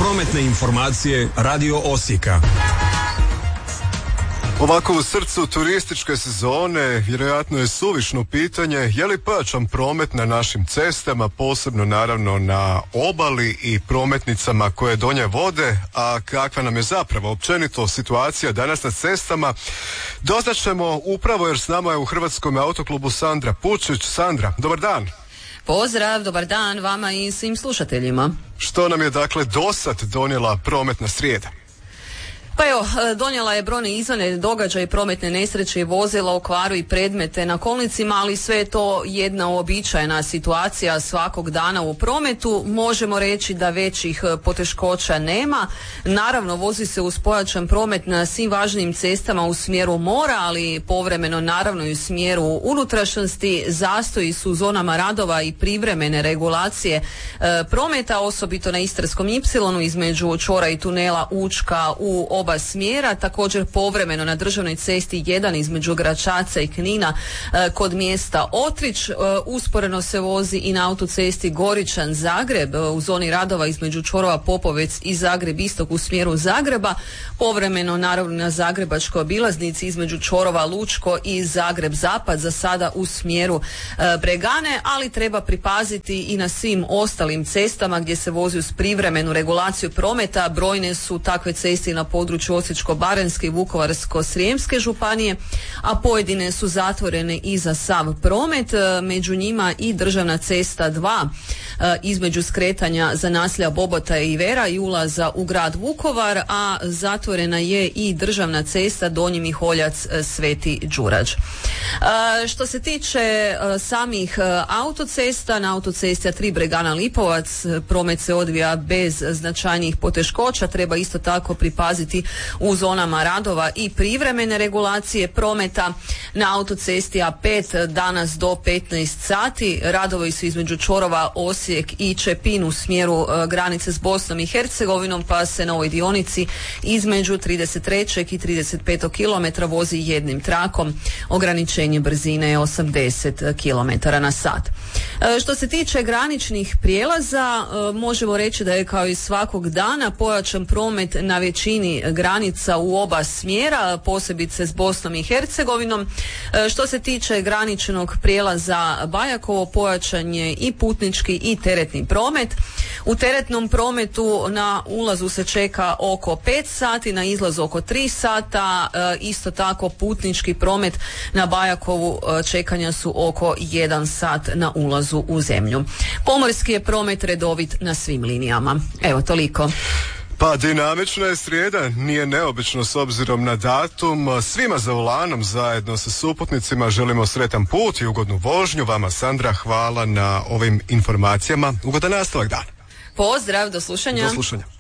Prometne informacije Radio Osijeka. Ovako u srcu turističke sezone vjerojatno je suvišno pitanje je li pojačan promet na našim cestama, posebno naravno na obali i prometnicama koje do nje vode, a kakva nam je zapravo općenito situacija danas na cestama. Doznaćemo upravo jer s nama je u Hrvatskom autoklubu Sandra Pučić. Sandra, dobar dan. Pozdrav, dobar dan vama i svim slušateljima. Što nam je dakle dosad donijela prometna srijeda? Pa evo, donijela je brojne izvanredne događaje, prometne nesreće i vozila u kvaru i predmete na kolnicima, ali sve je to jedna uobičajena situacija svakog dana u prometu. Možemo reći da većih poteškoća nema. Naravno, vozi se uz pojačan promet na svim važnijim cestama u smjeru mora, ali povremeno naravno i u smjeru unutrašnjosti. Zastoji su u zonama radova i privremene regulacije prometa, osobito na Istarskom ipsilonu između čvora i tunela Učka u oba smjera, također povremeno na državnoj cesti 1 između Gračaca i Knina kod mjesta Otrić. Usporeno se vozi i na autocesti Goričan-Zagreb u zoni radova između čvorova Popovec i Zagreb istok u smjeru Zagreba. Povremeno naravno na zagrebačkoj obilaznici između čvorova Lučko i Zagreb-Zapad, za sada u smjeru Bregane, ali treba pripaziti i na svim ostalim cestama gdje se vozi uz privremenu regulaciju prometa. Brojne su takve ceste na području Osječko-baranjske i Vukovarsko-srijemske županije, a pojedine su zatvorene i za sav promet, među njima i državna cesta 2 između skretanja za naselja Bobota i Vera i ulaza u grad Vukovar, a zatvorena je i državna cesta Donji Miholjac Sveti Đurađ. Što se tiče samih autocesta, na autocesti A3 Bregana Lipovac promet se odvija bez značajnijih poteškoća. Treba isto tako pripaziti u zonama radova i privremene regulacije prometa. Na autocesti A5 danas do 15 sati radovi su između čvorova Osijek i Čepin u smjeru granice s Bosnom i Hercegovinom, pa se na ovoj dionici između 33. i 35. km vozi jednim trakom. Ograničenje brzine je 80 km na sat. Što se tiče graničnih prijelaza, možemo reći da je kao i svakog dana pojačan promet na većini granica u oba smjera, posebice s Bosnom i Hercegovinom. Što se tiče graničnog prijelaza Bajakovo, pojačan je i putnički i teretni promet. U teretnom prometu na ulazu se čeka oko 5 sati, na izlazu oko 3 sata. Isto tako putnički promet na Bajakovu čekanja su oko 1 sat na ulazu u zemlju. Pomorski je promet redovit na svim linijama. Evo, toliko. Pa dinamična je srijeda, nije neobično s obzirom na datum. Svima za volanom zajedno sa suputnicima želimo sretan put i ugodnu vožnju. Vama Sandra, hvala na ovim informacijama. Ugodan nastavak dana. Pozdrav, do slušanja. Do slušanja.